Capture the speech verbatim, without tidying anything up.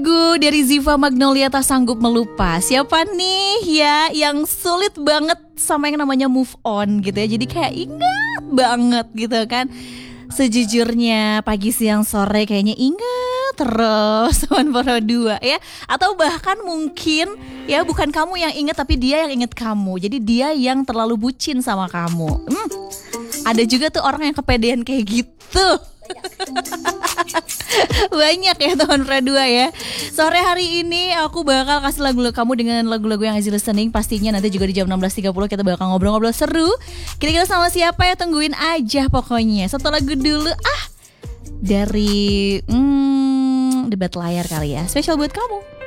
Gu dari Ziva Magnolia tak sanggup melupa. Siapa nih ya yang sulit banget sama yang namanya move on gitu ya. Jadi kayak ingat banget gitu kan. Sejujurnya pagi siang sore kayaknya ingat terus sama Poro dua ya. Atau bahkan mungkin ya bukan kamu yang ingat tapi dia yang ingat kamu. Jadi dia yang terlalu bucin sama kamu. Hmm, ada juga tuh orang yang kepedean kayak gitu. Banyak ya teman Poro dua ya. Sore hari ini aku bakal kasih lagu-lagu kamu dengan lagu-lagu yang easy listening. Pastinya nanti juga di jam enam belas tiga puluh kita bakal ngobrol-ngobrol seru. Kira-kira sama siapa ya, tungguin aja pokoknya. Satu lagu dulu ah dari hmm, debat layar kali ya. Spesial buat kamu.